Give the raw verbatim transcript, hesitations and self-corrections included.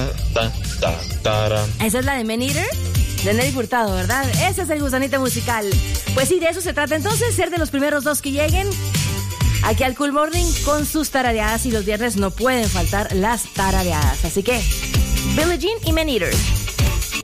ta, ta, tara. Esa es la de Man Eater, de Nelly Furtado, ¿verdad? Ese es el gusanito musical. Pues sí, de eso se trata entonces, ser de los primeros dos que lleguen aquí al Cool Morning con sus tarareadas, y los viernes no pueden faltar las tarareadas. Así que, Billie Jean y Man Eater.